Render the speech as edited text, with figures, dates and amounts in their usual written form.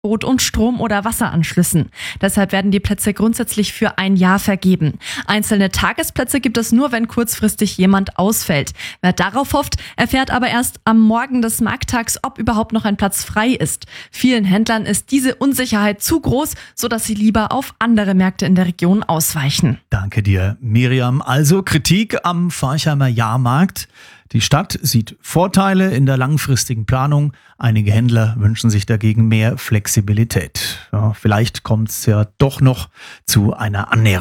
Brot- und Strom- oder Wasseranschlüssen. Deshalb werden die Plätze grundsätzlich für ein Jahr vergeben. Einzelne Tagesplätze gibt es nur, wenn kurzfristig jemand ausfällt. Wer darauf hofft, erfährt aber erst am Morgen des Markttags, ob überhaupt noch ein Platz frei ist. Vielen Händlern ist diese Unsicherheit zu groß, sodass sie lieber auf andere Märkte in der Region ausweichen. Danke dir, Miriam. Also Kritik am Forchheimer Jahrmarkt. Die Stadt sieht Vorteile in der langfristigen Planung. Einige Händler wünschen sich dagegen mehr Flexibilität. Ja, vielleicht kommt es ja doch noch zu einer Annäherung.